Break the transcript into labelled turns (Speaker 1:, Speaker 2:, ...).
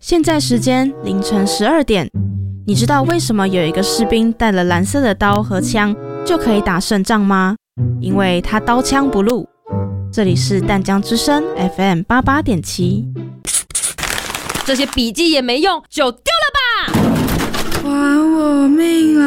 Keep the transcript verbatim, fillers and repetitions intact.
Speaker 1: 现在时间凌晨十二点，你知道为什么有一个士兵带了蓝色的刀和枪就可以打胜仗吗？因为他刀枪不入。这里是淡江之声 F M 八十八点七。
Speaker 2: 这些笔记也没用，就丢了吧！
Speaker 3: 还我命啊！